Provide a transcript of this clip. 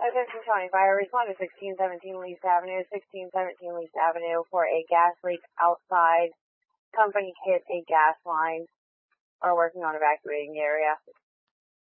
Attention County Fire, respond to 1617 Least Avenue, 1617 Least Avenue for a gas leak outside. Company hit a gas line. Are working on evacuating the area.